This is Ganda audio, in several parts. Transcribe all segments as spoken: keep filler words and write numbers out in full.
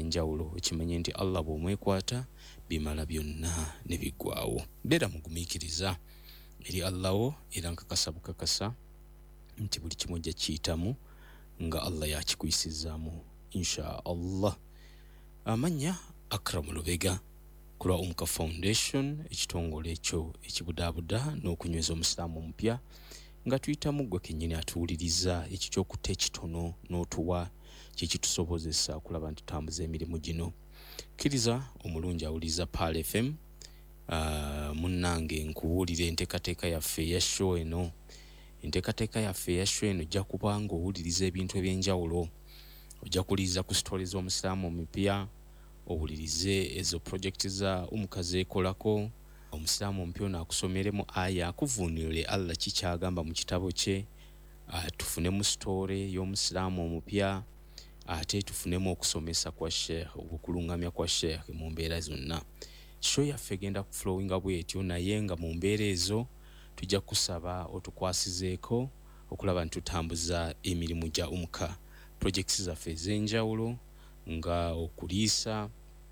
ebyenjawulo ekimanye nti Allah bw'omwekwata bimala byonna ne biggwaawo. Beera mugumiikiriza eri Allah wo era nkakasa bukakasa nti buli kimu ojja kiyitamu nga Allah yakikuyisizaamu insha Allah. Amanya Akram Lubega ku lwa Umka Foundation, ekitongole ekyo ekibudaabuda n'okunyweza omusiraamu omupya nga tuyitamu ggwe kennyini atuwuliriza ekyo ky'okutta ekitono n'otuwa kikitusobozesa okulaba nti tutambuza emirimu gino. Kkiriza omulungi awuliriza Pal F M, uh, munnange nkubuulira enteekateeka yaffe eya show eno. Enteekateeka yaffe eya show eno ojja kuba ng'owuliriza ebintu eby'enjawulo. Ojja kuwuliriza ku sitole z'omusiraamu omupya, owulirize ezo projekiti za omukazi ekolako, omusiraamu omupya ono akusomeremu aya akuvuunirire Allah kikyagamba mu kitabo kye, uh, tufunemu sitole y'omusiraamu omupya, ate tufunemu okusomesa kwa Sheikh, obukulungamya kwa Sheikh mu mbeera zonna. Show yaffe genda kuflowinga bwetyo, naye nga mu mbeera ezo tujja kusaba otukwasizeeko okulaba nti tutambuza emirimu gya Umka. Projects zaffe ez'enjawulo nga okuliisa,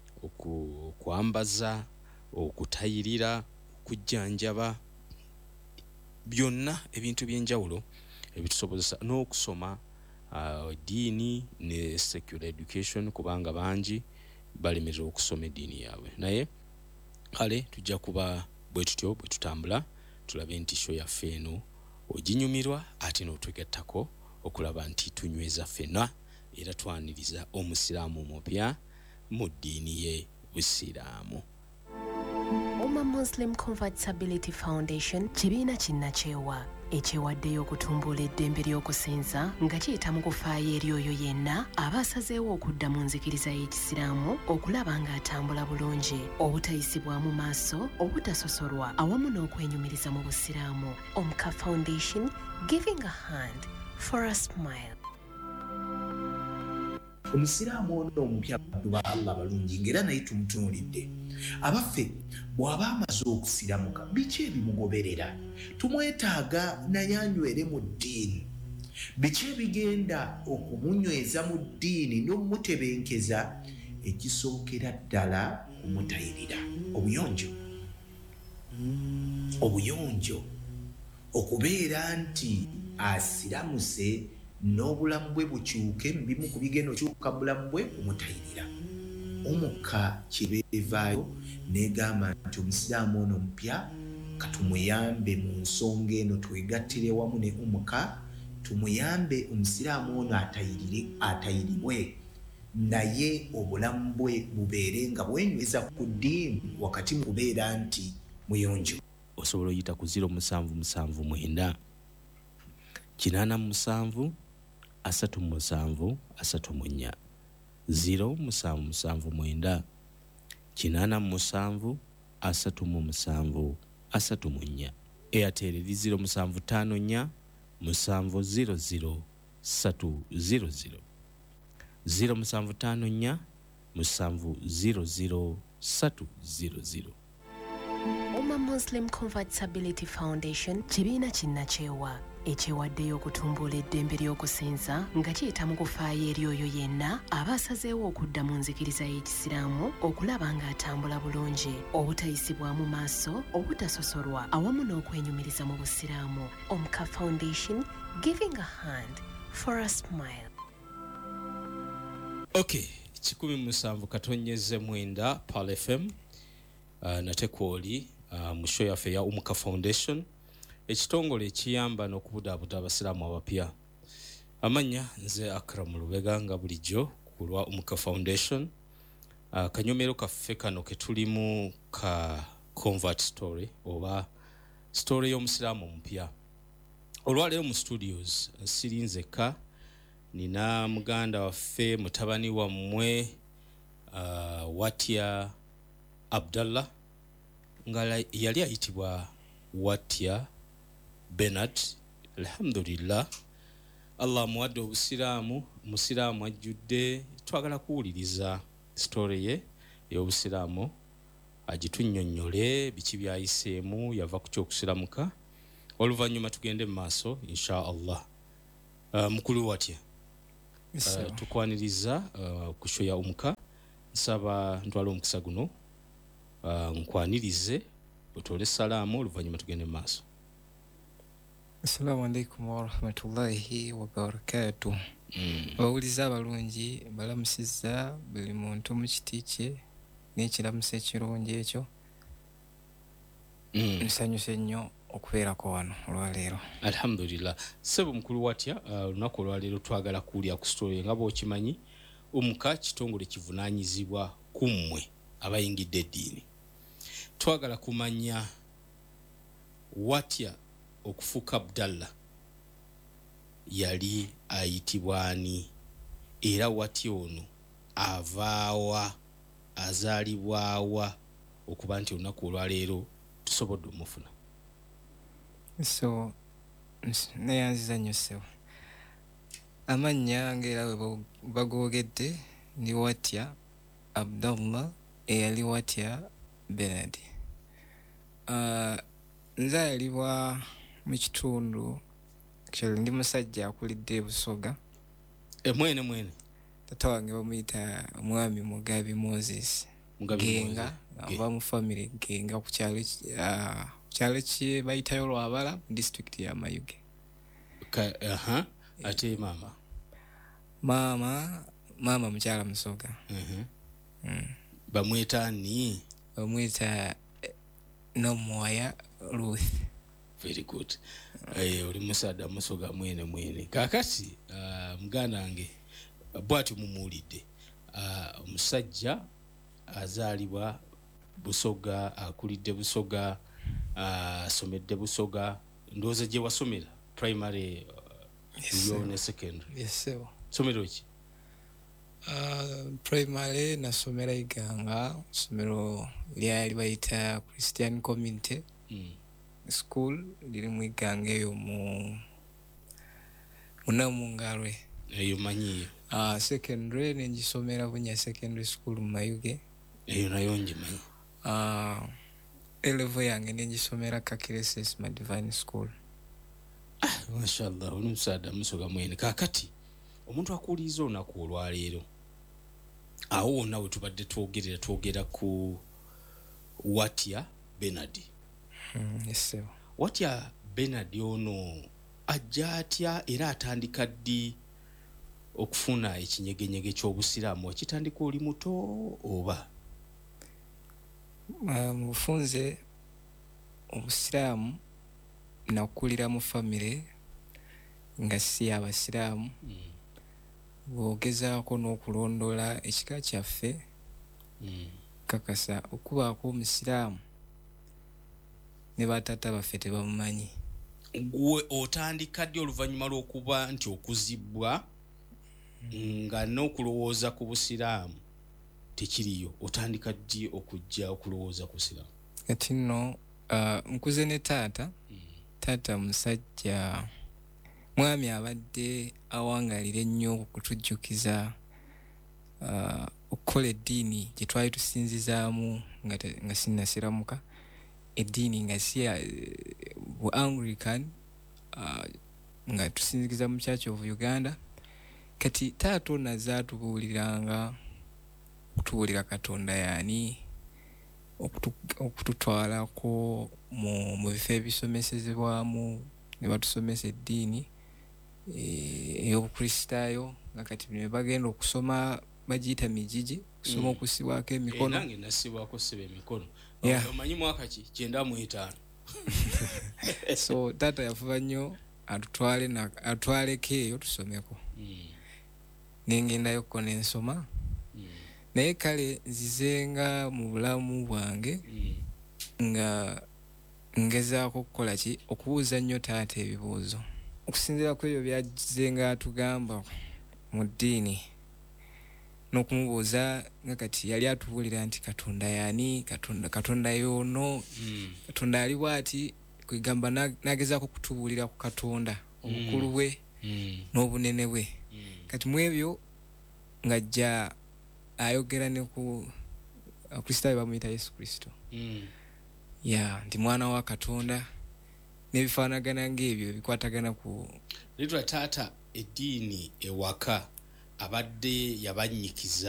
okwambaza, okutayirira, okujjanjaba, byonna ebintu by'enjawulo ebitusobozesa n'okusoma uh, ddiini ne secular education, kubanga bangi balemererwa okusoma eddiini yaabwe. Naye kale tujja kuba bwe tutyo bwe tutambula tulabe nti show yaffe eno oginyumirwa ate n'otwegattako okulaba nti tunyweza ffenna era twaniriza omusiraamu omupya mu ddiini ye Busiraamu. Umma Muslim Convertibility Foundation kibiina kinnakyewa ekyewaddeyo okutumbula eddembe ly'okusinza nga kiyita mu kufaayo eri oyo yenna aba asazeewo okudda mu nzikiriza y'ekisiraamu okulaba ng'atambula bulungi, obutayisibwamu maaso, obutasosolwa awamu n'okwenyumiriza mu busiraamu. Umka Foundation, giving a hand for a smile. Omusiraamu ono omupya ba Allah balungi ngera naye tumutunuulidde. Abaffe bw'aba amaze okusiramuka biki ebimugoberera? Tumwetaaga naye anywere mu ddiini. Biki ebigenda okumunyweza mu ddiini n'omutebenkeza? Ekisookera ddala kumutayirira obuyonjo. Obuyonjo okubeera nti asiramuse n'obulamu bwe bukyuke, bimu ku bigenda okyuka bulamu bwe kumutayirira. Umka kibeevaayo n'egamba nti omusiraamu ono omupya katumuyambe mu nsonga eno, twegattire wamu ne Umka tumuyambe omusiraamu ono atayirire atayiribwe naye obulamu bwe bubeere nga bwenyweza ku ddiini wakati mu kubeera nti muyonjo. Osobola oyita ku zero musanvu musanvu mwenda kinaana musanvu asatu musanvu asatu munnya zero musanvu musanvu mwenda kinaana musanvu asatu mu musanvu asatu munnya. Airtel eri zero musanvu ttaano nnya musanvu zero zero ssatu zero zero zero musanvu ttaano nnya musanvu zero zero ssatu zero zero. Umma Muslim Convertibility Foundation kibiina kinnakyewa ekyewaddeyo okutumbula eddembe ly'okusinza nga kiyita mu kufaayo eri oyo yenna aba asazeewo okudda mu nzikiriza y'ekisiraamu okulaba ng'atambula bulungi, obutayisibwamu maaso, obutasosolwa awamu n'okwenyumiriza mu busiraamu. Umka Foundation, giving a hand for a smile. Okay, kikumi musanvu katonyeze mwenda Pal F M, uh, nate kwoli uh, mu show yaffe ya Umka Foundation, ekitongole ekiyamba n'okubudaabuda abasiraamu abapya. Amanya nze Akram Lubega nga bulijjo ku lwa Umka Foundation. Uh, kanyomero kaffe kano ke tulimu ka convert story oba story y'omusiraamu omupya. Olwaleero mu studios nsirinzeka nina muganda waffe mutabani wammwe uh, Watya Abdallah nga yali ayitibwa Watya Bernard. Alhamdulillah, Allah amuwadde obusiraamu, musiraamu ajjudde. Twagala kuwuliriza story ye y'obusiraamu, agitunnyonnyole biki byayiseemu, yava ku ky'okusiramuka. Oluvannyuma tugende mu maaso insha Allah. Uh, mukulu Watya, uh, tukwaniriza uh, ku show ya Umka nsaba ntwala omukisa guno uh, nkwanirize otole salaamu oluvannyuma tugende mu maaso. Assalamu alaikum wa rahmatullahi wa barakatuh. Mm. Abawuliza abalungi balamusizza buli muntu mu kiti kye n'ekiramusa ekirungi ekyo. Mm. Nsanyuse nnyo okubeerako wano olwaleero. Alhamdulillah. Sebo mukulu watya olunaku uh, olwaleero twagala kuwulira ku story nga bw'okimanyi omuka kitongole kivunaanyizibwa ku mmwe abayingidde eddiini. Twagala kumanya watya okufuuka Abdallah yali ayitibwa ani era watya ono avaawa azaalibwawa okuba nti olunaku olwaleero tusobodde omufuna. So neyanziza nnyo ssebo. Amannya ng'era bwe bagoogedde ndi watya Abdallah eyali watya Bernard. Uh, nzaalibwa mu kitundu kyali ndi musajja akulidde e Busoga. E mwene mwene Tata wange bamuyita Mwami Mugabi Moses. Mugabi Genga ava mu family Genga ku kyalo uh, kyalo kye bayitayo Lwabala district ya Mayuge. Ka aha ate mama Mama mama mukyala Musoga. Mhm. Mm. Bamweta ni bamwita Nomwaya Ruth. Very good. Eh oli musada Musoga mwene mwene. Kakati uh, muganda wange bwati mumuulidde uh, omusajja azaalibwa Busoga akulidde Busoga asomedde uh, Busoga ndowooza gye wasomera primary uh, Yes, yo ne secondary. Yes sir. Somero ki? Uh, primary nasomera Iganga, somero lyali bayita Christian Community Mm. School liri mu Iganga eyo mu Munamungalwe. Eyo manyiyo. Uh, secondary nengisomera Bunya Secondary School mu Mayuge. Eyo nayo ngimanyi. Uh, elevo yange nengisomera Kakireses ma Divine School. Ah, mashallah oli musada Musoga mwene. Kakati omuntu akuliza olunaku olwaleero awo wonna we tubadde twogerera twogera ku watya Bernard. Mm, yes sir. Watya Bernard ono ajja atya era atandika ddi okufuna ekinyegenyege ky'obusiraamu? Ekitandika oli muto oba? Uh, mufunze obusiraamu nakulira mu family nga si abasiraamu. Mm. Bwogezaako n'okulondola ekika kyaffe Mm. kakasa okubaako omusiraamu ne batata baffe tebamumanyi. Gwe otandika ddi oluvannyuma lw'okuba nti okuzibwa nga n'okulowooza ku busiraamu tekiriyo? Otandika ddi okujja okulowooza ku busiraamu? Kati nno uh, nkuze ne taata. Mm. Taata musajja mwami abadde awangalira ennyo okutujjukiza uh, okukola eddiini gye twali tusinzizaamu nga, nga sinnasiramuka. Eddiini nga si uh, bu Anglican uh, nga tusinzikiza mu Church of Uganda. Kati taata ono azze atubuuliranga okutubuulira Katonda yaani okutu, okututwalako mu, mu bifo ebisomesezebwamu ne batusomesa eddiini ey'obukristaayo nga kati ne bagenda okusoma bagiyita mijiji kusoma Mm. okusibwako emikono. Eh, nange nasibwako seba emikono. Yeah. Omanyi mwaka ki? Kyenda mu etaano. So taata yafuba nnyo atutwale na atwaleko eyo tusomeko. Mm. Nengendayoko nensoma. Mm. Naye kale nzizenga mu bulamu bwange Mm. nga ngezaako okukola ki okubuuza nnyo taata ebibuuzo okusinziira ku ebyo by'azenga atugamba mu ddiini n'okumubuuza nga kati yali atubuulira nti Katonda yaani Katonda Katonda y'ono Mm. Katonda ali bw'ati kwegamba n'agezaako kutubuulira ku Katonda obukulu bwe Mm. n'obunene bwe. Mm. Kati mu ebyo ng'ajja ayogera ne ku Kristaayo bamuyita Yesu Kristo. Mm. Ya ndi mwana wa Katonda n'ebifaanagana ng'ebyo bikwatagana ku Litwa taata eddiini ewaka abadde yabanyikiza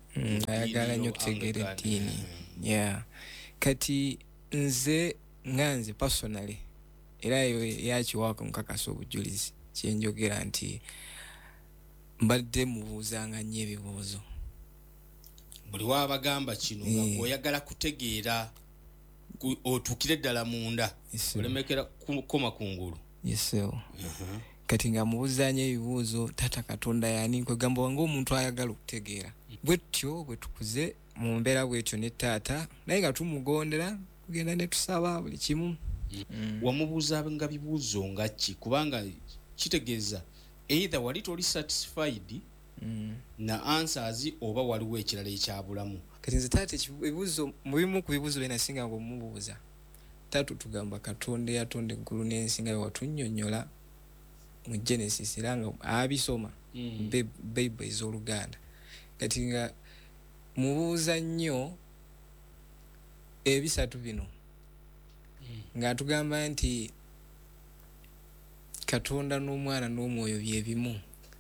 Mm, ayagala nnyo kutegeera eddiini. Yeah. Kati nze nganze personally era yo yakiwaako nkakasa obujulizi kyenjogera nti mbadde mubuuzanga nnyo ebibuuzo. Buli wabagamba kino nga Eh. oyagala kutegeera ku- otuukire ddala munda Yes, olemekera ku- koma kungulu. yeso. Kati nga mubuuzanya ebibuuzo tata Katonda yani kwegamba wange omuntu ayagala okutegeera. Bwetyo bwe tukuze mu mbeera bwetyo ne taata naye nga tumugondera tugenda ne tusaba buli kimu. Wamubuuzanga bibuuzo nga ki kubanga kitegeeza either wali toli satisfied Mm. na answers oba waliwo ekirala ekyabulamu. Kati nze taata ekibu- ebibuuzo mu bimu ku bibuuzo bye nasinga okumubuuza taata tugamba Katonda yatonda eggulu n'ensi nga bwe watunnyonnyola mu Genesis era nga abisoma Mm. Bi- Bible ez'Oluganda. Kati nga mubuuza nnyo ebisatu bino nga tugamba nti Katonda n'omwana n'omwoyo bye bimu.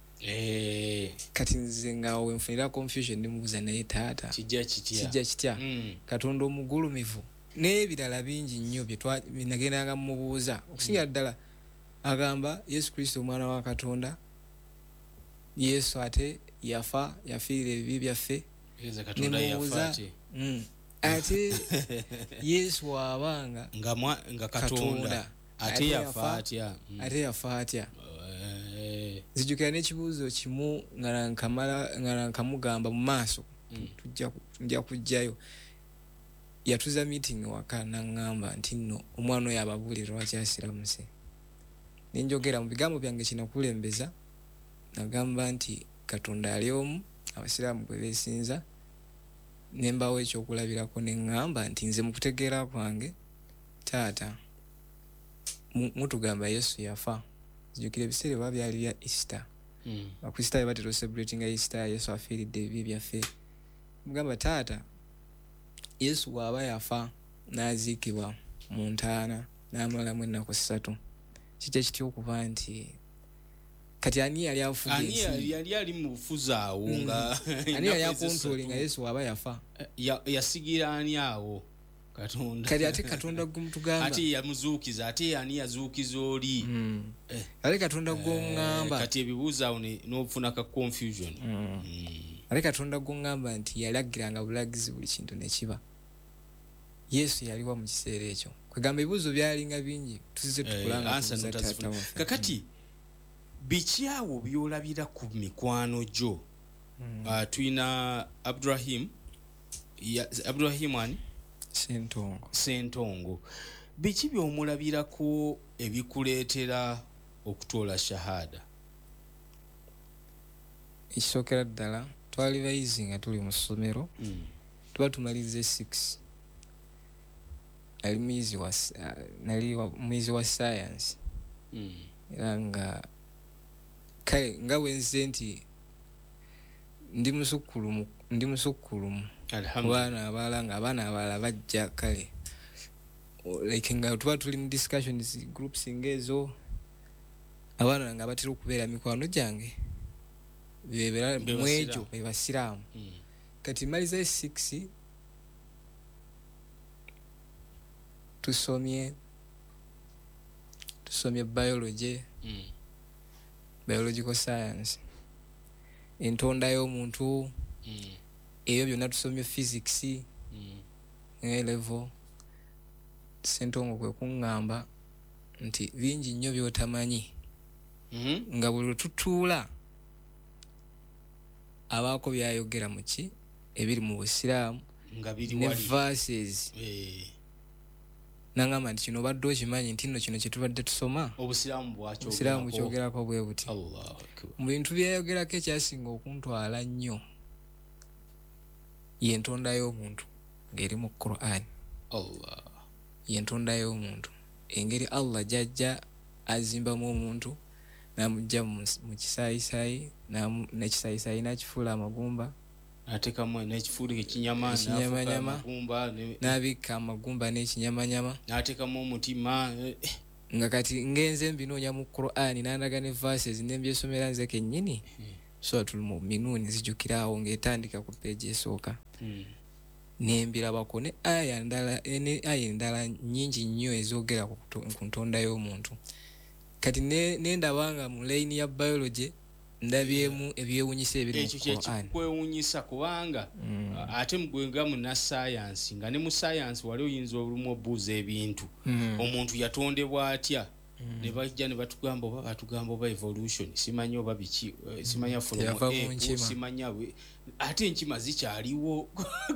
Eh, Kati nze nga wenfunira confusion ndimubuuza naye taata kijja kitya. kijja kitya Mm. Katonda omugulumivu n'ebirala bingi nnyo bye twa- bye nagendanga mumubuuza okusinga ddala agamba Yesu Kristo omwana wa Katonda, Yesu ate yafa yafiirira ebibi byaffe. Tegeeza Katonda Nimubuuza yafa ate mm. ate Yesu wabanga nga mwa- nga Katonda ate yafa atya. Mm. ate yafa atya. Eh, Nzijukira n'ekibuuzo kimu nga nankamala nga nankamugamba mu maaso Mm. tujja ku- nja kujjayo yatuza meeting waka naŋŋamba nti nno omwana oyo ababuulira lwaki asiramuse. Nenjogera mu bigambo byange kinakulembeza nagamba nti Katonda ali omu abasiraamu gwe beesinza nembawo ekyokulabirako neŋŋamba nti nze mu kutegeera kwange taata mu- mutugamba Yesu yafa. Nzijukira ebiseera baba byali bya Easter. mm. Abakristaayo batera celebrating Easter, Yesu afiiridde ebibi byaffe. Mugamba taata Yesu bw'aba yafa n'aziikibwa mu ntaana n'amalamu ennaku ssatu kijja kitya okuba nti kati ani yali afuga Ani ensi? yali yali ali mu bufuzi awo Mm. nga Ani yali ennaku akontroli ezisatu. nga Yesu bw'aba yafa? Ya- yasigira ani awo Katonda Kati ate Katonda gw'omutugamba ate yamuzuukiza ate ani yazuukiza oli. Mm. Eh. ate Katonda Eh, gw'oŋŋamba kati ebibuuzo awo ne- n'ofuna ka confusion. Mm. Mm. ate Katonda gw'oŋŋamba nti yalagiranga bulagizi buli kintu ne kiba. Yesu yaliwa mu kiseera ekyo kwegamba ebibuuzo byalinga bingi tuzize Eh, tukulanga answer kubuuza taata notazifuna. waffe. Kakati biki awo byolabira ku mikwano gyo? Mm. Uh, tuyina Abdurahim ya, Abdurahim ani Sentongo. Sentongo. Biki byomulabirako ebikuleetera okutoola shahada? Ekisookera ddala twali bayizi nga tuli mu ssomero Mm. tuba tumalize six nali muyizi wa s- ah, nali wa- muyizi wa science Mm. era nga kale nga bwe nze nti ndi musukkulumu ndi musukkulumu ku Alhamdulillah. baana abalala nga abaana abalala bajja kale O- like nga tuba tuli mu discussions groups ng'ezo abaana nga batera okubeera mikwano gyange bebeera Be mu ekyo basiraamu. be basiraamu. Mm. Kati maliza six tusomye tusomye biology Mm. biological science entonda y'omuntu Mm. ebyo byonna tusomye physics Mm. A level. Sentongo kwe kuŋŋamba nti bingi nnyo by'otamanyi Mm. nga buli lwe tutuula abaako byayogera mu ki ebiri mu busiraamu nga biri ne wali. verses Eh, naŋŋamba nti kino obadde okimanyi nti nno kino kye tubadde tusoma obusiraamu bwakyo. obusiraamu kyogerako bwe buti. Allahu akbar. Mu bintu byayogerako ekyasinga okuntwala nnyo y'entonda y'omuntu ng'eri mu Qur'an. Allah. Y'entonda y'omuntu engeri Allah gy'ajja azimbamu omuntu n'amugya mu mu kisaayisaayi n'amu- n'ekisaayisaayi n'akifuula amagumba N'ateekamu n'ekifuuli ekinyama Ekinyamanyama. n'amagumba ne- n'abikka amagumba n'ekinyamanyama n'ateekamu omutima. eh, nga kati ngenze mbinoonya mu Qur'an n'andaga ne verses ne mbyesomera nze kennyini so tuli mu minuuni zijukirawo ng'etandika ku peegi esooka mm. nembirabako ne aya ndala ne aya ndala nyingi nnyo ezogera ku ku ntonda y'omuntu kati ne nendabanga mu line ya biology ndabyemu ebyewunyisa ebiri mu Quran ekyo kwewunyisa kubanga mm. ate mugwenga mu na science nga ne mu science wali oyinza olumu obuuza ebintu mm. omuntu yatondebwa atya mm. ne bajja ne batugamba oba batugamba oba evolution simanyi oba biki uh, simanyi afuna simanya ate enkima zikyaliwo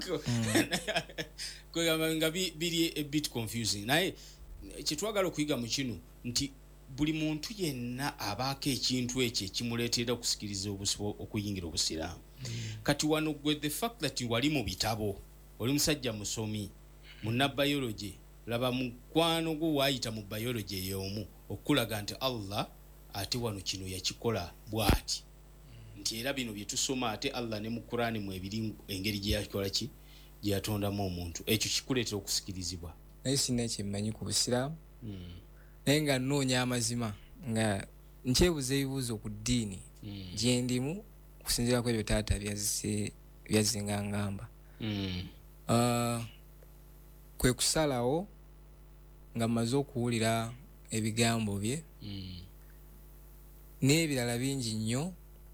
kwegamba nga biri a bit confusing naye kitwagala okuyiga mu kino nti buli muntu yenna abaako ekintu ekyo ekimuleetera okusikiriza okuyingira obusiraamu mm. kati wano gwe the fact that wali mu bitabo oli musajja musomi munna biology laba mukwano gwo waayita mu biology ey'omu okulaga nti Allah ate wano kino yakikola bw'ati mm. nti era bino bye tusoma ate Allah ne mu Qur'ani mu ebiri engeri gye yakola ki gye yatondamu omuntu ekyo kikuleetera okusikirizibwa naye sinna kyemmanyi ku busiraamu mm. naye nga nnoonya amazima nga nkyebuza ebibuuzo ku ddiini mm. gye ndimu okusinziira ku ebyo taata byazze nga ngamba mm. uh, kwe kusalawo nga mmaze okuwulira ebigambo bye mm. n'ebirala bingi nnyo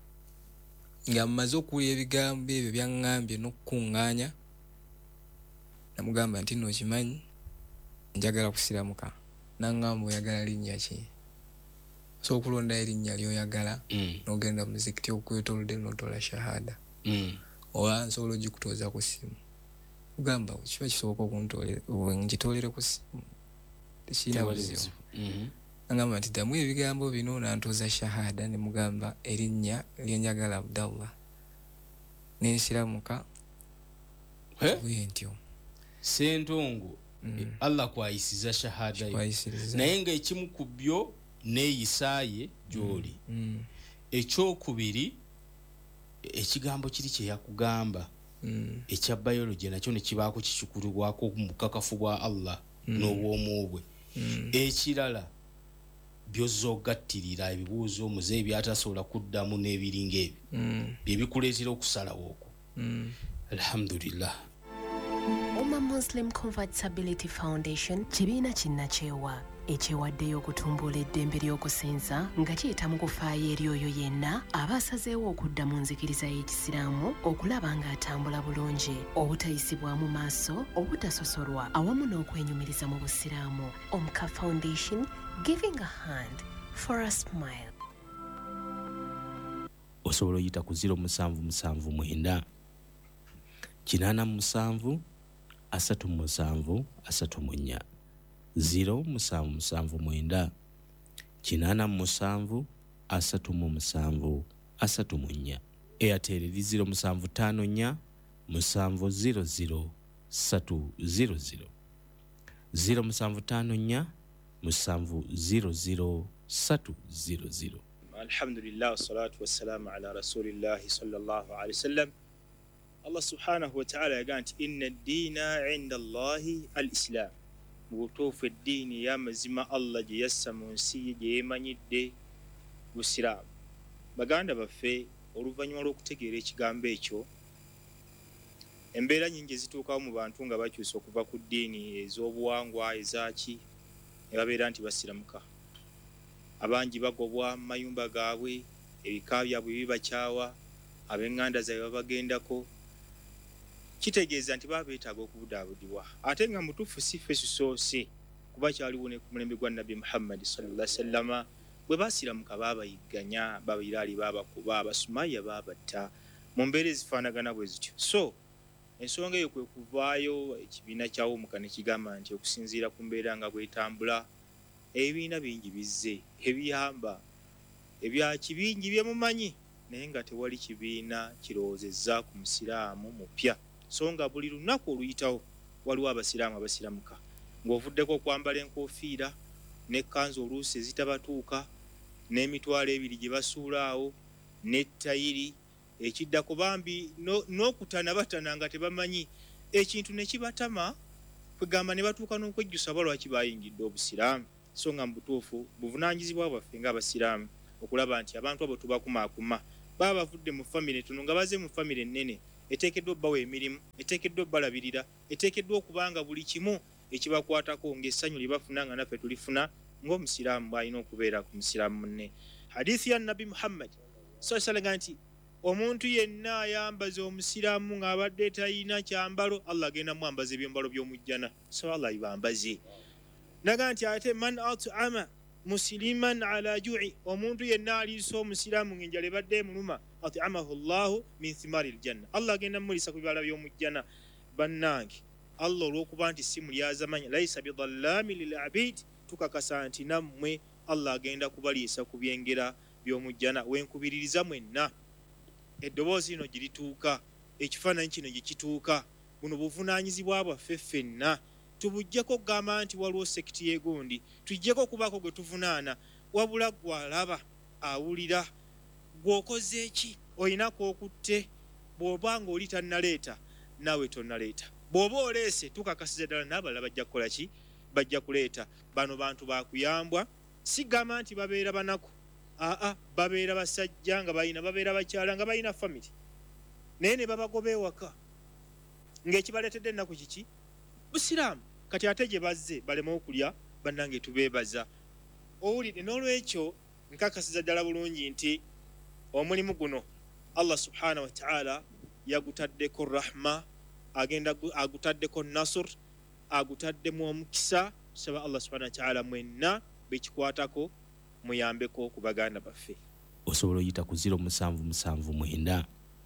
nga mmaze okuwulira ebigambo ebyo byaŋŋambye n'okukuŋŋaanya namugamba nti nno kimanyi njagala kusiramuka nangamba oyagala linnya ki so okulonda erinnya lyoyagala mm. n'ogenda mu muzikiti okwetolodde n'otola shahada mm. oba nsobola ogikutuuza ku ssimu ugamba kiba kisoboka okunkitolere ku ssimu tekirina buzibu mm-hmm. nangamba nti ddamu ebigambo bino nantuuza shahada ne mugamba erinnya lyenjagala Abdallah nensiramuka bwe ntyo sentongo mm. Allah kwayisiza shahada yo naye nga ekimu ku byo neeyisaaye gy'oli mm. mm. ekyokubiri ekigambo kiri kye yakugamba mm. ekya biology nakyo ne kibaako kikikulibwako mu bukakafu bwa Allah mm. n'obwomu bwe mm. ekirala byozoogattirira ebibuuzo omuze byatasobola kuddamu n'ebiringa ebyo mm. bye bikuleetera okusalawo okwo mm. alhamdulillah. Umma Muslim Convertibility Foundation kibiina kinnakyewa ekyewaddeyo okutumbula eddembe ly'okusinza nga kiyita mu kufaayo eri oyo yenna aba asazeewo okudda mu nzikiriza y'ekisiraamu okulaba ng'atambula bulungi obutayisibwamu maaso obutasosolwa awamu n'okwenyumiriza mu busiraamu. Omka Foundation, giving a hand for a smile. Osobola oyita ku zero musanvu musanvu mwenda kinaana musanvu asatu musanvu asatu munya zero musanvu musanvu mwenda kinaana musanvu asatu musanvu asatu munya. Airtel eri zero musanvu tano nya musanvu zero zero satu zero zero zero musanvu tano nya musanvu zero zero satu zero zero. Alhamdulillah wassalatu wassalamu ala rasulillahi sallallahu alaihi wasallam. Allah subhanahu wa ta'ala yaga nti inna ad-dina 'inda Allahi al-Islam. Butuufu eddiini y'amazima Allah gye yassa mu nsi gye yeemanyidde busiraamu. Baganda baffe oluvannyuma lw'okutegeera ekigambo ekyo embeera nyingi ezituukawo mu bantu nga bakyusa okuva ku ddiini ez'obuwangwa ezaki ne babeera nti basiramuka. Abangi bagobwa mu mayumba gaabwe, ebika byabwe bibakyawa, ab'eŋŋanda zaabwe babagendako. Kitegeeza nti baba beetaaga okubudaabudibwa ate nga mutuufu si ffe tusoose kuba kyaliwo ne ku mulembe gwa Nabbi Muhammad sallallahu alaihi wasallam bwe baasiramuka baabayigganya, babiraali baabakuba, abasumaya baabatta mu mbeera ezifaanagana bwe zityo. So ensonga eyo kwe kuvaayo ekibiina kya Omuka ne kigamba nti okusinziira ku mbeera nga bwetambula ebibiina bingi bizze ebiyamba ebya kibingi bye mumanyi naye nga tewali kibiina kirowoozezza ku musiraamu mupya. So nga buli lunaku oluyitawo waliwo abasiraamu abasiramuka ng'ovuddeko okwambala enkofiira n'ekkanzu oluusi ezitabatuuka n'emitwalo ebiri gye basuulaawo n'ettayiri ekiddako bambi n'okutana batana nga tebamanyi ekintu ne kibatama kwegamba ne batuuka n'okwejjusa balwaki bayingidde obusiraamu. So nga mu butuufu buvunaanyizibwa bwaffe ng'abasiraamu okulaba nti abantu abo tubakumaakuma baba bavudde mu family tuno nga baze mu family ennene eteekeddwa obbawa emirimu eteekeddwa obbalabirira eteekeddwa okubanga buli kimu ekibakwatako ng'essanyu lye bafuna nga naffe tulifuna ng'omusiraamu bw'alina okubeera ku musiraamu munne. Hadithi ya Nabi Muhammad so salaga nti omuntu yenna ayambaza omusiraamu ng'abadde talina kyambalo Allah agenda mwambaza ebyambalo by'omujjana so Allah ibambaze. Naga nti ate man at'ama musliman ala ju'i omuntu yenna aliisa omusiraamu ng'enjala ebadde emuluma at'amahu Allahu min thimari aljanna Allah agenda mulisa ku bibala by'omujjana. Bannange Allah olw'okuba nti si mulyazamanya laisa bidallami lil abid tukakasa nti nammwe Allah agenda kubaliisa ku byengera by'omujjana. Wenkubiririza mwenna eddoboozi lino gye lituuka ekifaananyi kino gye kituuka buno buvunaanyizibwa bwaffe ffenna tubuggyeko okugamba nti waliwo sekiti y'egundi tuggyeko okubaako gwe tuvunaana wabula gwalaba awulira gw'okoze eki olinako okutte bw'oba ng'oli tannaleeta naawe tonnaleeta bw'oba oleese tukakasiza ddala n'abalala bajja kukola ki bajja kuleeta. Bano bantu bakuyambwa sigamba nti babeera banaku aa babeera basajja nga balina babeera bakyala nga balina family naye ne babagoba ewaka ng'ekibaleetedde ennaku kiki busiraamu kati ate gye bazze balema okulya bannange tubeebaza owulire. N'olwekyo nkakasiza ddala bulungi nti omulimu guno Allah subhanahu wa ta'ala yagutaddeko rahma agenda agutaddeko nasr agutaddemu omukisa. Saba Allah subhanahu wa ta'ala mwenna bekikwatako muyambeko ku baganda baffe. Osobola oyita ku zero musanvu musanvu mwenda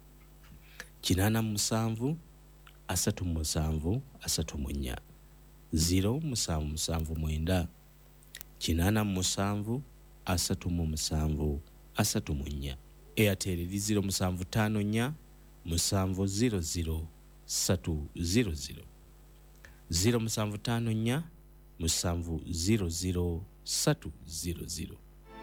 kinaana musanvu asatu musanvu asatu munya zero musanvu musanvu mwenda kinaana musanvu asatu mu musanvu asatu munya. Airtel eri zero musanvu tano nya musanvu zero zero satu zero zero zero musanvu tano nya musanvu zero zero satu zero zero.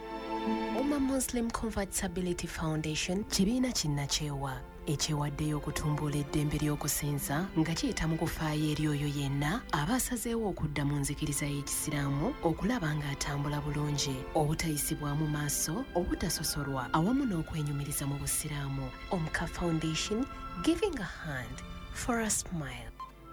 Oma Muslim Convertibility Foundation kibiina kinnakyewa ekyewaddeyo okutumbula eddembe ly'okusinza nga kiyita mu kufaayo eri oyo yenna aba asazeewo okudda mu nzikiriza y'ekisiraamu okulaba ng'atambula bulungi obutayisibwamu maaso obutasosolwa awamu n'okwenyumiriza mu busiraamu. Omka Foundation, giving a hand for a smile.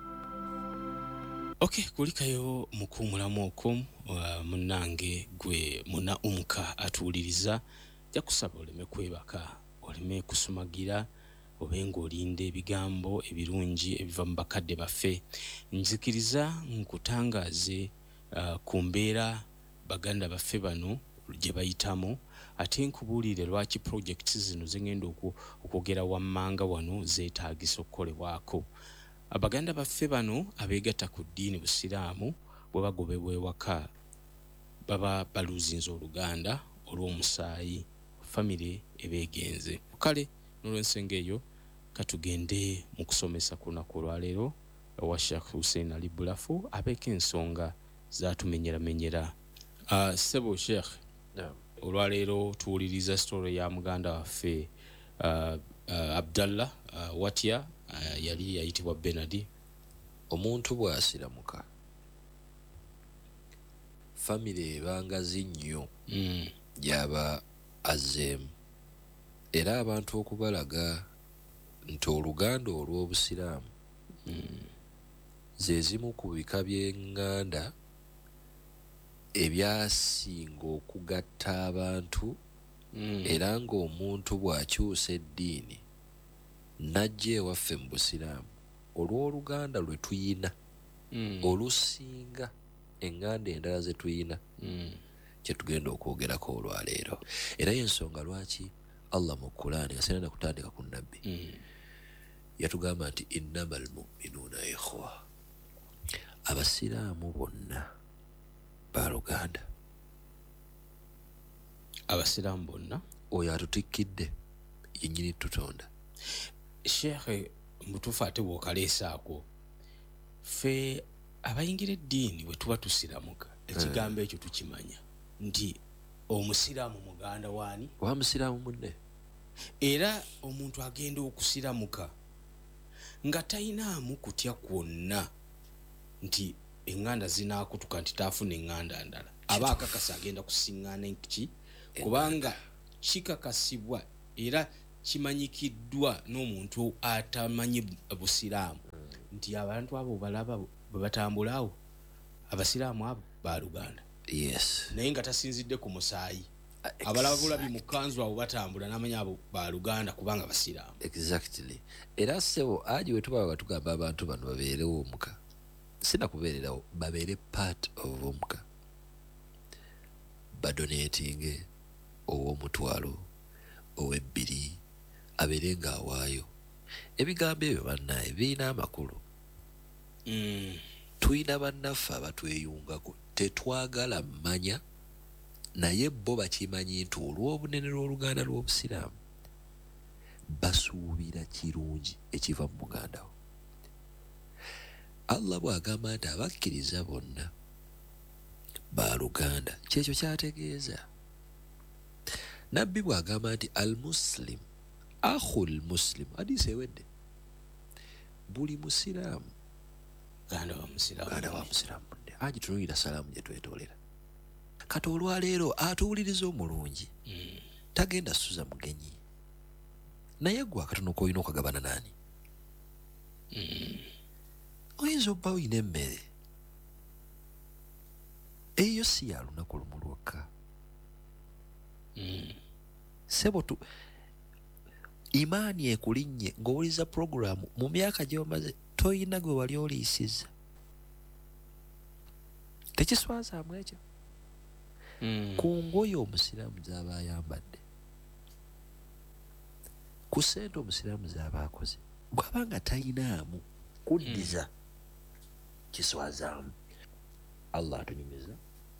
Okay, kulikayo mukumulamu okwo uh, munange gwe muna umka atuuliriza jakusaba oleme kwebaka oleme kusumagira obenga olinde ebigambo ebirungi ebiva mu bakadde baffe. Nzikiriza nkutangaze uh, ku mbeera baganda baffe bano gye bayitamu ate nkubuulire lwaki projects zino zengenda okwogera wammanga wano zeetaagisa okukolebwako. Abaganda baffe bano abeegatta ku ddiini busiraamu bwe bagobebwa ewaka baba baluuzinze oluganda olw'omusaayi famire ebeegenze. Kale n'olw'ensonga eyo katugende mu kusomesa ku lunaku olwaleero ewa Sheikh Hussein Ali Bulafu abeeko ensonga zaatumenyeramenyera. Uh, Sebo Sheikh, yeah. Olwaleero tuwuliriza story ya muganda waffe uh, uh, Abdallah uh, Watya uh, yali yayitibwa Benadi. Omuntu bw'asiramuka famire ebangazi nnyo mm. gyaba azzeemu era abantu okubalaga nti oluganda olw'obusiraamu mm. ze zimu ku bika by'eŋŋanda ebyasinga okugatta abantu mm. era ng'omuntu bw'akyusa eddiini najja ewaffe mu busiraamu olw'oluganda lwe tuyina mm. olusinga eŋŋanda endala ze tuyina mm. kye tugenda okwogerako olwaleero. Era y'ensonga lwaki Allah mu Qur'ani yasaana na kutandika ku nabbi mm. yatugamba nti innamal mu'minuuna ikhwa, abasiraamu bonna baluganda. Abasiraamu bonna oyo atutikkidde yennyini tutonda. Sheikh mutuufu ate bw'okaleesaako ffe abayingira eddiini bwe tuba tusiramuka ekigambo ekyo tukimanya nti omusiraamu muganda waani wa musiraamu munne. Era omuntu agenda okusiramuka nga talinaamu kutya kwonna nti eŋŋanda zinaakutuka nti taafuna eŋŋanda ndala aba akakasa agenda kusiŋŋaana enki kubanga kikakasibwa era kimanyikiddwa n'omuntu atamanyi busiraamu nti abantu abo balaba bwe batambulawo abasiraamu abo ba Luganda. Yes. Naye nga tasinzidde ku musaayi. Abalaba bulabi mu kanzu abo batambula n'amanya abo ba Luganda kubanga basiraamu. Exactly. Era sebo aji wetu baba batugamba abantu bano babeerewo omuka. Sina kubeererawo babeere part of omuka. Badonating ow'omutwalo ow'ebbiri abeere ng'awaayo. Ebigambo ebyo bannaye birina amakulu. Mm. Tuyina bannaffe abatweyungako tetwagala mmanya naye bo bakimanyi nti olw'obunene lw'oluganda lw'obusiraamu basuubira kirungi ekiva mu muganda wo. Allah bw'agamba nti abakkiriza bonna ba Luganda kyekyo kyategeeza. Nabbi bw'agamba nti al muslim akhul muslim hadisi ewedde buli musiraamu Ganda wa musiraamu ganda wa musiraamu aji tuluyira salaamu gye twetolera kati olwaleero atuwuliriza omulungi mm. tagenda suza mugenyi naye gwe akatono k'olina okagabana nani mm. oyinza obba oyina emmere eyo si ya lunaku lumu lwokka mm. sebo tu imaani ekulinnye ng'owuliza puroguramu mu myaka gy'omaze toyina gwe wali oliisiza tekiswazaamu ekyo mm. ku ngoye omusiraamu z'aba ayambadde ku ssente omusiraamu z'aba akoze bw'abanga tayinaamu kuddiza mm. kiswazaamu. Allah atunyumiza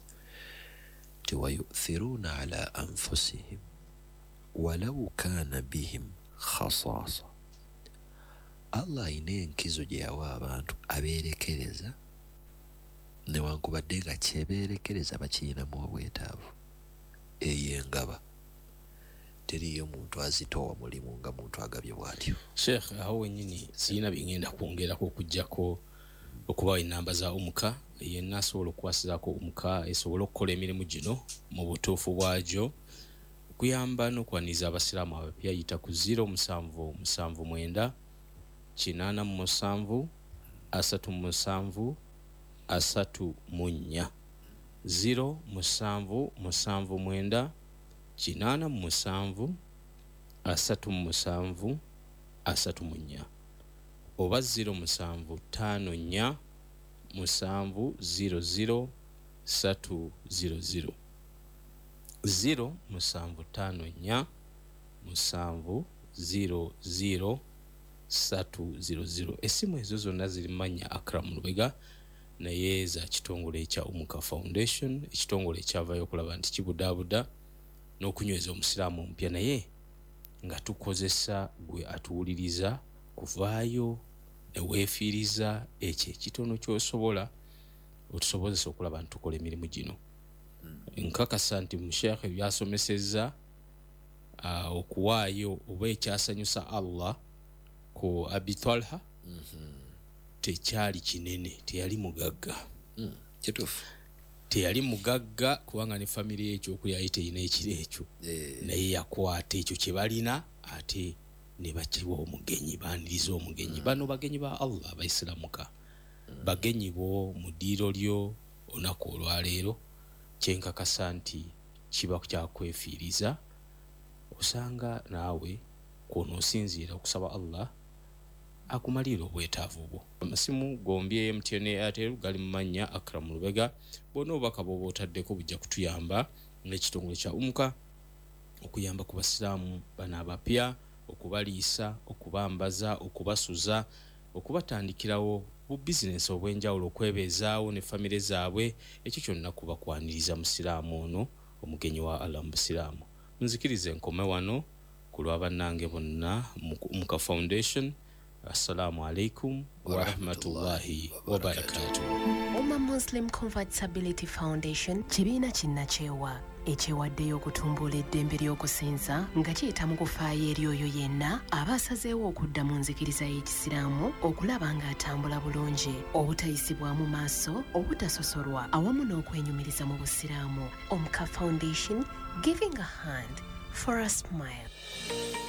ti wayuthiruuna ala anfusihim walau kaana bihim khasaasa. Allah ayina enkizo gye yawa abantu abeerekereza newankubadde nga kyebeerekereza bakiyinamu obwetaavu. Eyo engaba teriyo muntu azitowa mulimu nga muntu agabye bw'atyo. Sheikh aho wenyini siyina bingenda kwongerako okujjako okubawa ennamba za omuka yenna asobola okukwasizaako omuka esobola okukola emirimu gino mu butuufu bwagyo okuyamba n'okwaniza abasiraamu abapya yita ku zero musanvu musanvu mwenda kinaana mu musanvu asatu mu musanvu asatu mu nnya zero musanvu musanvu mwenda kinaana mu musanvu asatu mu musanvu asatu mu nnya oba zero musanvu ttaano nnya musanvu zero zero satu zero zero zero musanvu ttaano nnya musanvu zero zero satu zero zero. Esimu ezo zonna ziri manya Akram Lubega naye za kitongole ekya Omuka Foundation, ekitongole ekyavayo okulaba nti kibudaabuda n'okunyweza omusiraamu omupya naye nga tukozesa gwe atuwuliriza kuvaayo neweefiiriza ekyo ekitono ky'osobola otusobozesa okulaba nti tukola emirimu gino. Nkakasa nti musheekhe byasomesezza uh, okuwaayo oba ekyasanyusa Allah ku Abi Talha mm-hmm. tekyali kinene, teyali mugagga mm. kituufu teyali mugagga kubanga ne family ekyo okuli yali teyina ekiro ekyo yeah. naye yakwata ekyo kye balina ate ne bakiwa omugenyi baaniriza omugenyi mm. bano bagenyi ba Allah abaisiramuka mm. bagenyi bo mu ddiiro lyo olunaku olwaleero kyenkakasa nti kiba kyakwefiiriza osanga naawe kw'onoosinziira okusaba Allah akumalira obwetaavu bwo. Amasimu gombi M T N Airtel gali mu mannya Akram Lubega bona obubaka bw'oba otaddeko bujja kutuyamba n'ekitongole kya Omuka okuyamba ku basiraamu bano abapya okubaliisa okubambaza okubasuza okubatandikirawo bu bizinesi obw'enjawulo okwebeezaawo ne famire zaabwe ekyo kyonna kuba kwaniriza musiraamu ono omugenyi wa Allah mu busiraamu. Nzikirize nkome wano ku lwa bannange bonna mu Omuka Foundation. Assalamu alaikum wa rahmatullahi wa barakatuh. Oma Muslim Convertibility Foundation kibiina kinnakyewa ekyewaddeyo okutumbula eddembe ly'okusinza nga kiyita mu kufaayo eri oyo yenna aba asazeewo okudda mu nzikiriza y'ekisiraamu okulaba ng'atambula bulungi obutayisibwamu maaso obutasosolwa awamu n'okwenyumiriza mu busiraamu. Omuka Foundation, giving a hand for a smile.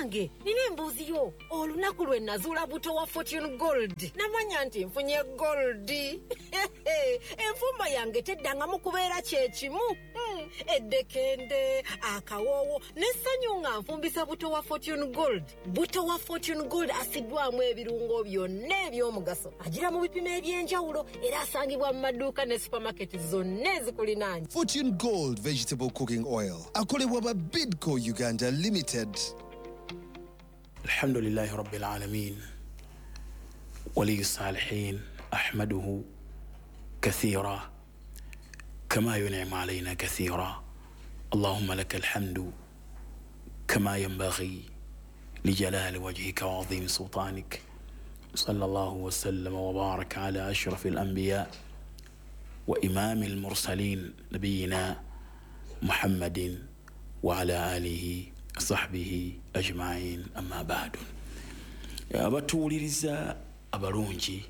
Munange nina embuuzi yo olunaku lwe nazuula buto wa Fortune Gold namanya nti nfunye gold enfumba yange teddangamu kubeera kyekimu eddekende akawoowo n'essanyu nga nfumbisa buto wa Fortune Gold. Buto wa Fortune Gold asiddwamu ebirungo byonna eby'omugaso agira mu bipimo eby'enjawulo era asangibwa mu maduuka ne supermarket zonna ezikulinaanye. Fortune Gold Vegetable Cooking Oil akolebwa ba Bidco Uganda Limited. Alhamdulillahi Rabbil Alamin ولي الصالحين أحمده كثيرا كما ينعم علينا كثيرا اللهم لك الحمد كما ينبغي لجلال وجهك وعظيم سلطانك صلى الله وسلم وبارك على أشرف الأنبياء وإمام المرسلين نبينا محمد وعلى آله وصحبه أجمعين أما بعد abatuliriza abalungi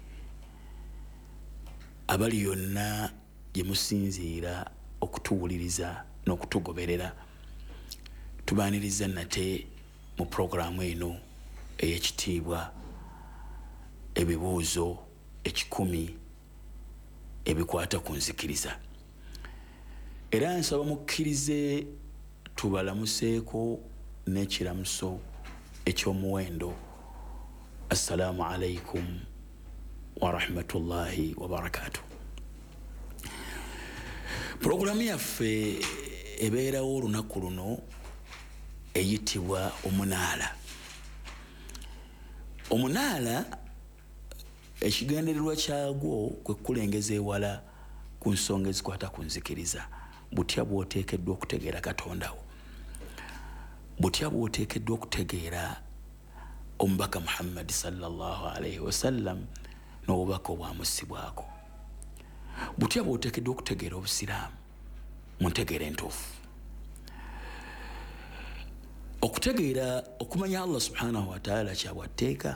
abali yonna gye musinziira okutuwuliriza n'okutugoberera tubaaniriza nate mu programu eno ey'ekitiibwa ebibuuzo ekikumi ebikwata ku nzikiriza era nsaba mukkirize tubalamuseeko n'ekiramuso eky'omuwendo assalamu alaikum wa rahmatullahi wa barakatuh. Programu yaffe ebeerawo olunaku luno eyitibwa omunaala. Omunaala ekigendererwa kyagwo kwe kulengeza ewala ku nsonga ezikwata ku nzikiriza butya bw'oteekeddwa okutegeera Katondawo, butya bw'oteekeddwa okutegeera omubaka Muhammad sallallahu alayhi wasallam n'obubaka obwamussibwako, butya bw'oteekeddwa okutegeera obusiraamu mu ntegeera entuufu, okutegeera okumanya Allah subhanahu wa ta'ala kyabwatteeka,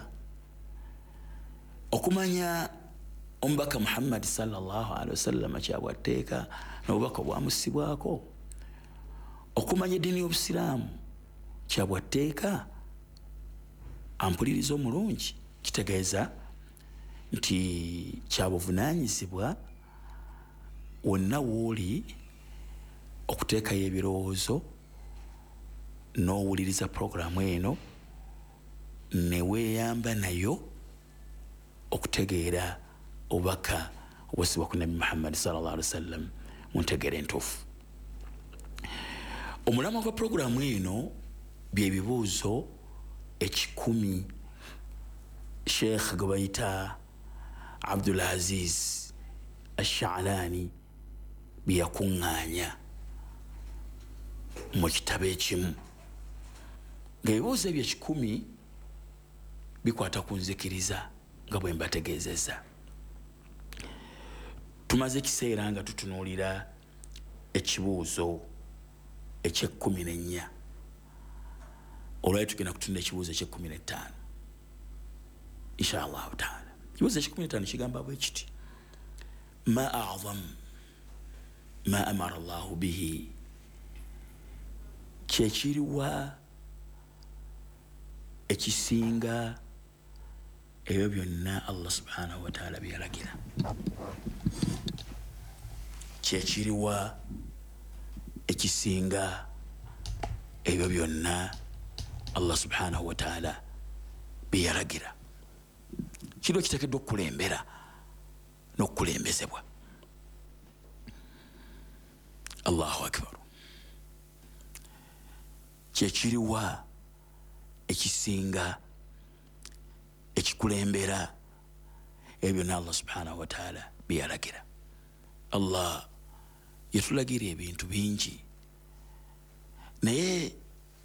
okumanya omubaka Muhammad sallallahu alayhi wasallam kyabwatteeka n'obubaka obwamussibwako, okumanya eddiini y'obusiraamu kyabwatteeka. Ampuliriza omulungi kitegeeza nti kyabuvunaanyizibwa wonna w'oli okuteekayo ebirowoozo n'owuliriza programu eno ne weeyamba nayo okutegeera obubaka obwasibwa ku Nabi Muhammad sallallahu alaihi wasallam mu ntegeera entuufu. Omulamwa gwa programu eno bye bibuuzo ekikumi Sheikh gwe bayita Abdul Aziz Ash-Sha'lani bye yakuŋŋaanya mu kitabo ekimu, ng'ebibuuzo ebyo ekikumi bikwata ku nzikiriza nga bwe mbategeezezza. Tumaze ekiseera nga tutunuulira ekibuuzo eky'ekkumi n'ennya, olwali tugenda kutunda ekibuuzo eky'ekkumi n'ettaano inshallah taala. Ekibuuzo eky'ekkumi n'ettaano kigamba bwe kiti: ma a'zam ma amara Allahu bihi, kyekiriwa ekisinga ebyo byonna Allah subhanahu wa ta'ala bye yalagira, kyekiriwa ekisinga ebyo byonna Allah subhanahu wa ta'ala bye yalagira. Kiriwa kiteekeddwa okukulembera n'okukulembezebwa. Allahu akbar. Kyekiriwa ekisinga ekikulembera ebyo byonna Allah subhanahu wa ta'ala bye yalagira. Allah yatulagira ebintu bingi, naye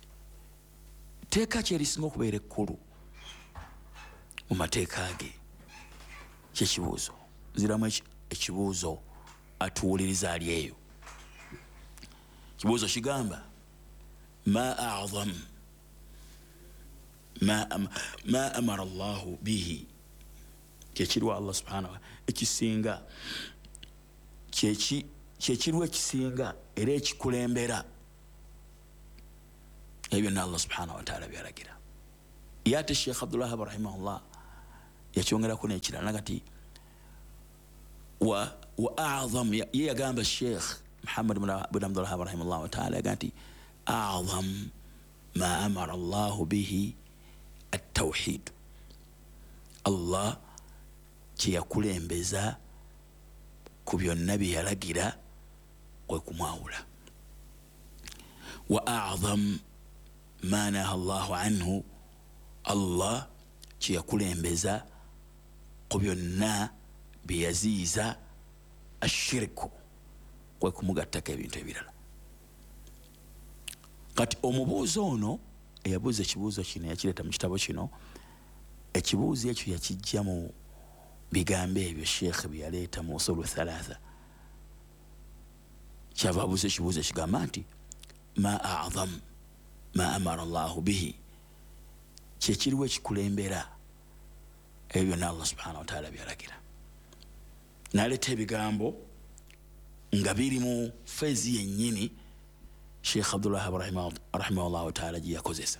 teeka kyerisinga okubeera ekkulu mu mateeka ge kyekibuuzo. Nziramu ekibuuzo atuwuliriza ali eyo. Kibuuzo kigamba ma a'zam ma, am, ma amara Allahu bihi, kyekiriwa Allah subhanahu wa ekisinga kyeki kyekiriwa ekisinga era ekikulembera ebyo na Allah subhanahu wa ta'ala byalagira. yate Sheikh Abdul Wahhab rahimahullah yakyongerako n'ekirala kati wa wa a'zam ye yagamba Sheikh Muhammad bin Abdul Wahhab rahimahullah ta'ala yagamba a'zam ma amara Allah bihi at-tawhid. Allah kyeyakulembeza ku byonna bye yalagira kwe kumwawula. Wa a'zam ma naha Allahu anhu, Allah kyeyakulembeza ku byonna bye yaziiza ashirku kwe kumugattako ebintu ebirala. Kati omubuuzo ono eyabuuza ekibuuzo kino yakireeta mu kitabo kino, ekibuuzo ekyo yakijja mu bigambo ebyo Sheikh bye yaleeta mu usulu thalatha. Kyava abuuza ekibuuzo ekigamba nti ma a'zam ma amara Allahu bihi, kyekiriwo ekikulembera ebyo byonna Allah subhanahu wa ta'ala byalagira. N'aleeta ebigambo nga biri mu feezi yennyini Sheikh Abdul Wahhab rahimahullahu ta'ala gye yakozesa.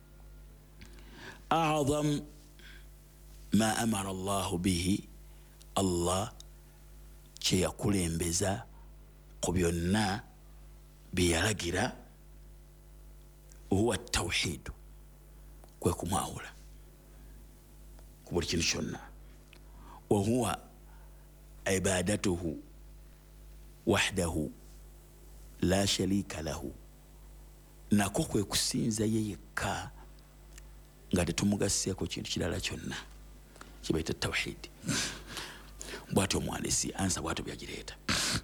A'zam ma amara Allahu bihi, Allah kye yakulembeza ku byonna bye yalagira, huwa tawhid, kwe kumwawula ku buli kintu kyonna. Wa huwa ibadatuhu wahdahu la sharika lahu, nako kwe kusinza ye yekka nga tetumugaseeko kintu kirala kyonna, kibaita tawhid. Bw'atyo omwandiisi ansa bw'atyo byagireeta.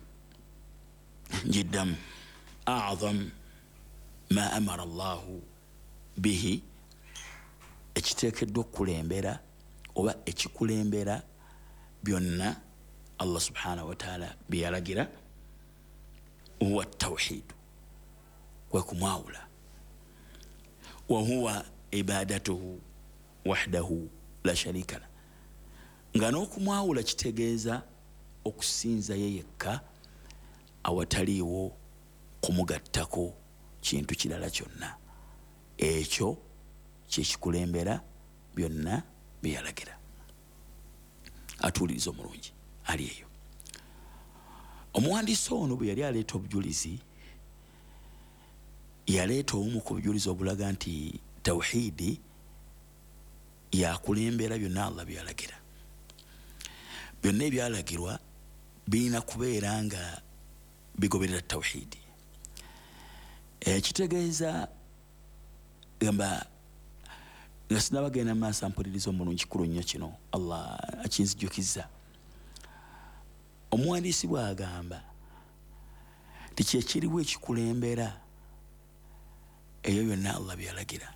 Jiddamu a'zam ma amara Allahu bihi, ekiteekeddwa okukulembera oba ekikulembera byonna Allah subhanahu wa ta'ala bye yalagira, huwa tawhid, kwe kumwawula. Wa huwa ibadatuhu wahdahu la sharika la, nga n'okumwawula kitegeeza okusinza ye yekka awataliiwo kumugattako kintu kirala kyonna. Ekyo kyekikulembera byonna bye yalagira. Atuuliriza omulungi ali eyo. Omuwandiisi ono bwe yali aleeta obujulizi, yaleeta obumu ku bujulizi obulaga nti tawhidi yakulembera byonna Allah byalagira. Byonna ebyalagirwa birina kubeera nga bigoberera tawhidi. Ekitegeeza gamba nga sinabagenda mu maaso mpuliriza omulungi kikulu nnyo kino, Allah akinzijjukiza. Omuwandiisi bw'agamba ti kyekiriwo ekikulembera eyo byonna Allah byalagira,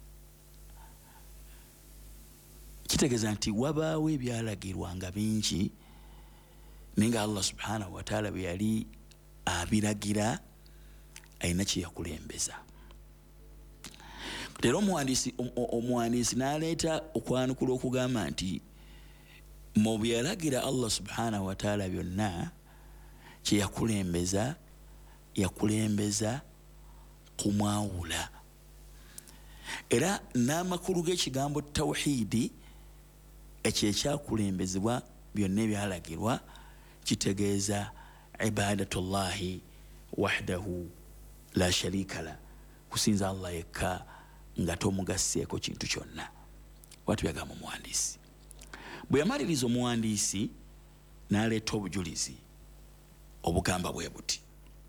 kitegeeza nti wabaawo ebyalagirwa nga bingi naye nga Allah subhanahu wa ta'ala bwe yali abiragira alina kye yakulembeza. Leero omuwandiisi omuwandiisi n'aleeta okwanukula okugamba nti mu byalagira Allah subhanahu wa ta'ala byonna kye yakulembeza, yakulembeza kumwawula. Era n'amakulu g'ekigambo tawhidi ekyo ekyakulembezebwa byonna ebyalagirwa kitegeeza ibadatullahi wahdahu la sharika la, kusinza Allah yekka nga tomugaseeko kintu kyonna. Watu byagamba omuwandiisi. Bwe yamaliriza omuwandiisi n'aleeta obujulizi obugamba bwe buti.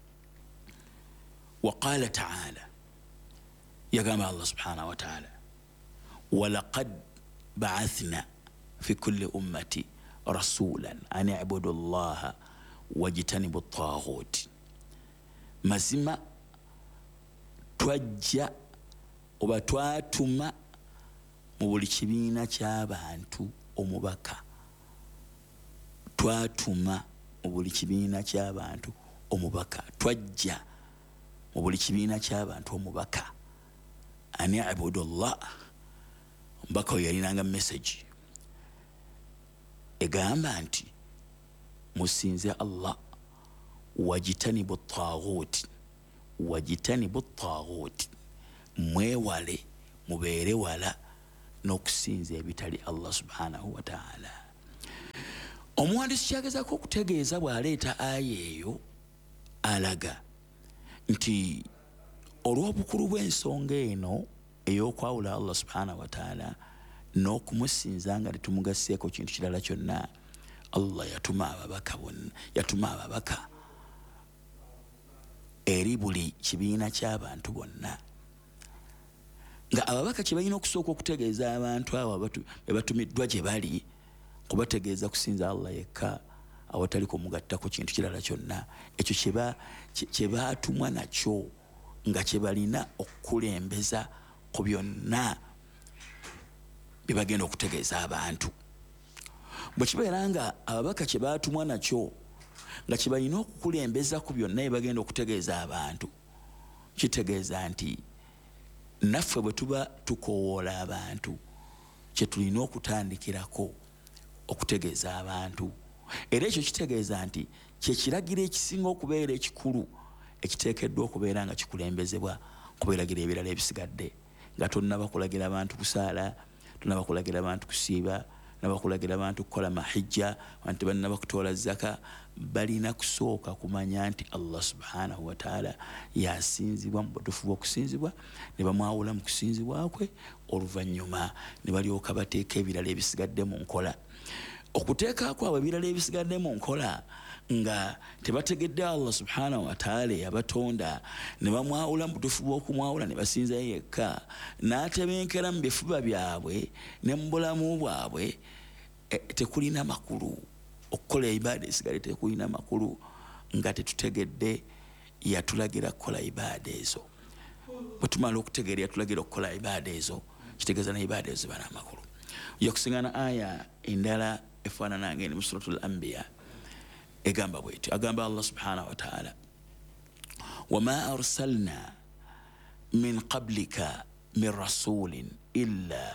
Waqala ta'ala, yagamba Allah subhanahu wa ta'ala, walaqad ba'athna fi kulli ummati rasulan an i'budu Allaha wajtanibu at-taghut. Mazima twajja oba twatuma mu buli kibiina ky'abantu omubaka. Twatuma mu buli kibiina ky'abantu omubaka. Twajja mu buli kibiina ky'abantu omubaka. Ani abudu Allah. Omubaka oyo yalinanga message egamba nti musinze Allah, wajitanibu at-taghut, wajitanibu at-taghut, mwewale mubeere wala n'okusinza ebitali Allah subhanahu wa ta'ala. Omuwandiisi kyagezaako okutegeeza bw'aleeta aya eyo alaga nti olw'obukulu bw'ensonga eno ey'okwawula Allah subhanahu wa ta'ala n'okumusinza nga tetumugaseeko kintu kirala kyonna, Allah yatuma ababaka bonna, yatuma ababaka eri buli kibiina ky'abantu bonna, nga ababaka kye balina okusooka okutegeeza abantu abo be batumiddwa gye bali, kubategeeza kusinza Allah yekka awatali kumugattako kintu kirala kyonna. Ekyo kye baatumwa nakyo nga kye balina okukulembeza ku byonna bye bagenda okutegeeza abantu. Bwe kibeera nga ababaka kye baatumwa nakyo nga kye balina okukulembeza ku byonna bye bagenda okutegeeza abantu, kitegeeza nti naffe bwe tuba tukoowoola abantu kye tulina okutandikirako okutegeeza abantu. Era ekyo kitegeeza nti kye kiragiro ekisinga okubeera ekikulu ekiteekeddwa okubeera nga kikulembezebwa ku biragiro ebirala ebisigadde, nga tonnaba kulagira abantu kusaala, tonnaba kulagira abantu kusiiba, tonnaba kulagira abantu kukola mahijja, abantu bannaba kutoola zaka. Balina kusooka kumanya nti Allah subhanahu wa ta'ala yasinzibwa mu butuufu bw'okusinzibwa, ne bamwawula mu kusinzibwa kwe, oluvannyuma ne balyoka bateeka ebirala ebisigadde mu nkola. Okuteeka kwabwe ebirala ebisigadde mu nkola nga tebategedde Allah subhanahu wa ta'ala yabatonda, ne bamwawula mu butuufu bw'okumwawula ne basinza yekka, n'atebenkera mu bifuba byabwe ne mu bulamu bwabwe, tekulina makulu. Okukola ibaada esigale tekulina makulu nga tetutegedde yatulagira kukola ibaada ezo. Bwe tumala okutegeera yatulagira okukola ibaada ezo, kitegeeza na ibaada ezo ziba n'amakulu. Yakusingana aya endala efaanana ng'eni mu suratul Anbiya egamba bw'eti, agamba Allah subhanahu wa ta'ala, wama arsalna min qablika min rasulin illa